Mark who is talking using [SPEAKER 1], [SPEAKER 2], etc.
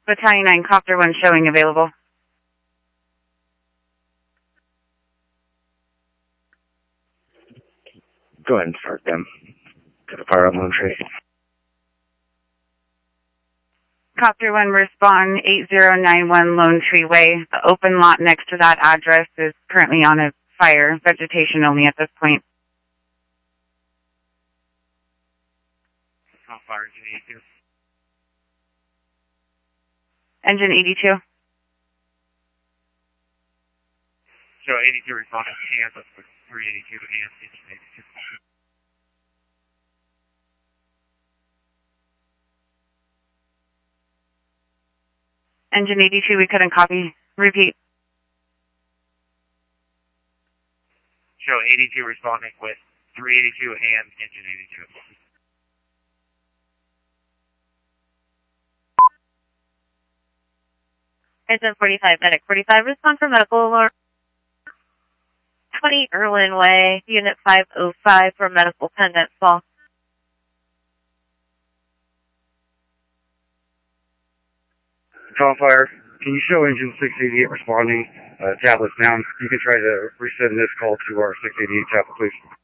[SPEAKER 1] Battalion 9, Copter 1 showing available.
[SPEAKER 2] Go ahead and start them. Got a fire on Lone Tree.
[SPEAKER 1] Copter 1, respond 8091 Lone Tree Way. The open lot next to that address is currently on a fire. Vegetation only at this point.
[SPEAKER 2] How far is it? 82?
[SPEAKER 1] Engine 82.
[SPEAKER 2] Show 82 responding. Hands up for 382 and engine 82.
[SPEAKER 1] Engine 82, we couldn't copy. Repeat.
[SPEAKER 2] Show 82 responding with 382 and engine 82.
[SPEAKER 3] Engine 45, medic 45, respond for medical alert. 20 Irwin Way, unit 505 for medical pendant fall.
[SPEAKER 2] Call fire. Can you show engine 688 responding? Tablets down. You can try to resend this call to our 688 tablet, please.